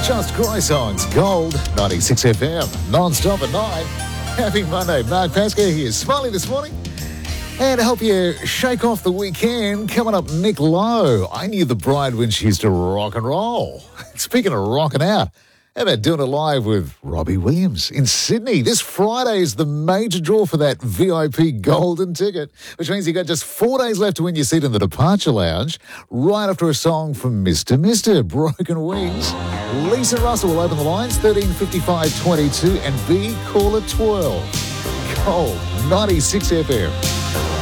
Just Cry Songs, Gold, 96 FM, non-stop at 9. Happy Monday. Mark Pascoe here, smiling this morning. And to help you shake off the weekend, coming up, Nick Lowe. I knew the bride when she used to rock and roll. Speaking of rocking out, how about doing it live with Robbie Williams in Sydney? This Friday is the major draw for that VIP golden ticket, which means you got just 4 days left to win your seat in the Departure Lounge, right after a song from Mr. Broken Wings. Lisa Russell will open the lines, 13:55:22, and B, call it 12. Gold, 96 FM.